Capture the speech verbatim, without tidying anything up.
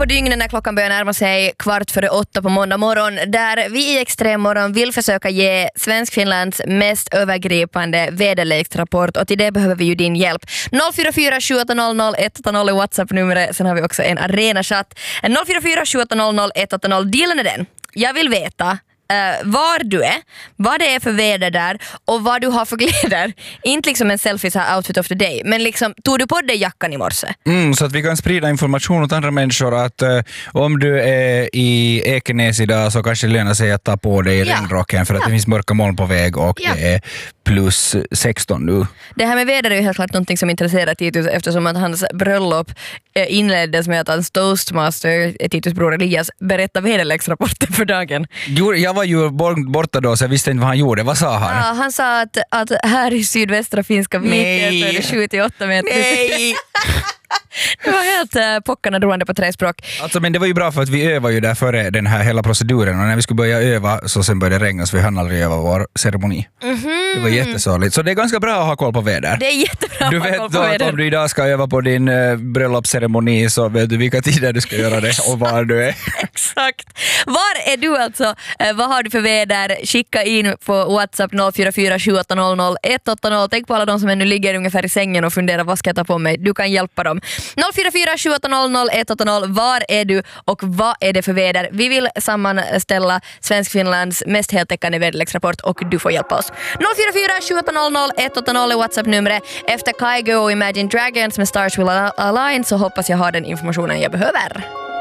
på dygnet när klockan börjar närma sig kvart före åtta på måndag morgon, där vi i Extremmorgon vill försöka ge Svensk-Finlands mest övergripande väderleksrapport, och till det behöver vi ju din hjälp. noll fyra fyra sju åtta noll noll ett åtta noll är WhatsApp-numret, sen har vi också en arena-chatt. noll fyra fyra sju åtta noll noll ett åtta noll, dealen är den. Jag vill veta Uh, var du är, vad det är för väder där och vad du har för kläder. Inte liksom en selfie så här outfit of the day, men liksom, tog du på dig jackan i morse? Mm, så att vi kan sprida information åt andra människor att uh, om du är i Ekenäs idag så kanske det lönar sig att ta på dig ja. regnrocken för att ja. det finns mörka moln på väg och ja. det är plus sexton nu. Det här med väder är ju helt klart någonting som intresserar Titus, eftersom att hans bröllop inleddes med att hans toastmaster, Titus bror Elias, berättade väderleksrapporten för dagen. Jo, jag var ju borta då så jag visste inte vad han gjorde. Vad sa han? Ja, han sa att, att här i sydvästra finska viken så är det sju till åtta meter. Nej! Det var helt uh, pockarna drogande på tre språk. Alltså, men det var ju bra för att vi övade ju där före den här hela proceduren, och när vi skulle börja öva så sen började det regna så vi hann aldrig öva vår ceremoni. Mm-hmm. Det var jättesorgligt. Så det är ganska bra att ha koll på väder. Det är jättebra du att ha koll på vet väder. Att om du idag ska öva på din uh, bröllopsceremoni så vet du vilka tider du ska göra det och var du är. Exakt. Var är du alltså? Uh, vad har du för väder? Skicka in på WhatsApp noll fyra fyra sju åtta noll noll ett åtta noll. Tänk på alla de som ännu ligger ungefär i sängen och funderar vad ska jag ta på mig. Du kan hjälpa dem. noll fyra fyra sju åtta noll noll ett åtta noll. Var är du och vad är det för väder? Vi vill sammanställa Svensk-Finlands mest heltäckande väderleksrapport och du får hjälpa oss. noll fyra fyra sju åtta noll noll ett åtta noll är WhatsApp-numret. Efter Kygo och Imagine Dragons med Stars Will Align så hoppas jag ha den informationen jag behöver.